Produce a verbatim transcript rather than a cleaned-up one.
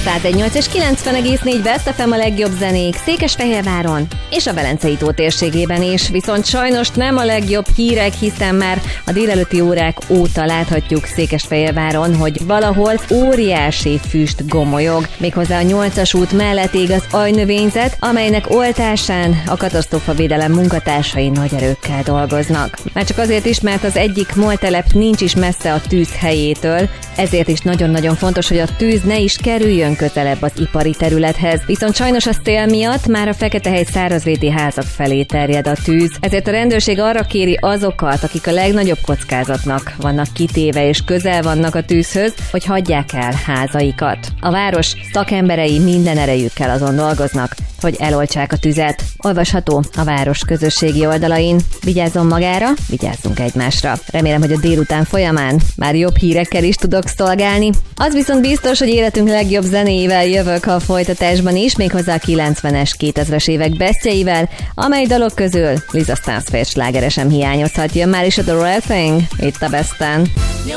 százegynyolc és kilencven egész négy Best ef em a legjobb zenék Székesfehérváron és a Velencei tó térségében is, viszont sajnos nem a legjobb hírek, hiszen már a délelőtti órák óta láthatjuk Székesfehérváron, hogy valahol óriási füst gomolyog. Méghozzá a nyolcas út mellett ég az ajnövényzet, amelynek oltásán a katasztrófavédelem munkatársai nagy erőkkel dolgoznak. Már csak azért is, mert az egyik moltelep nincs is messze a tűz helyétől, ezért is nagyon-nagyon fontos, hogy a tűz ne is kerüljön közelebb az ipari területhez. Viszont sajnos a szél miatt már a Feketehegy szárazvéti házak felé terjed a tűz, ezért a rendőrség arra kéri azokat, akik a legnagyobb kockázatnak vannak kitéve és közel vannak a tűzhöz, hogy hagyják el házaikat. A város szakemberei minden erejükkel azon dolgoznak, hogy eloltsák a tüzet. Olvasható a város közösségi oldalain. Vigyázzon magára, vigyázzunk egymásra. Remélem, hogy a délután folyamán már jobb hírekkel is tudok szolgálni. Az viszont biztos, hogy életünk legjobb zenéivel jövök a folytatásban is, méghozzá a kilencvenes, kétezres évek bestjeivel, amely dalok közül Liza Stansfield slágere sem hiányozhat. Jön már is a The Real Thing, itt a Besten.